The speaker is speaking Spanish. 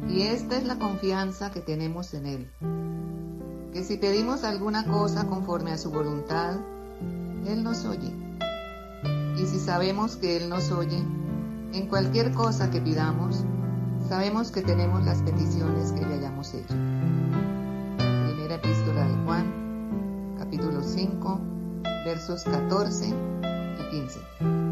Y esta es la confianza que tenemos en Él, que si pedimos alguna cosa conforme a su voluntad, Él nos oye. Y si sabemos que Él nos oye, en cualquier cosa que pidamos, sabemos que tenemos las peticiones que le hayamos hecho. Primera epístola de Juan, capítulo 5, versos 14 y 15.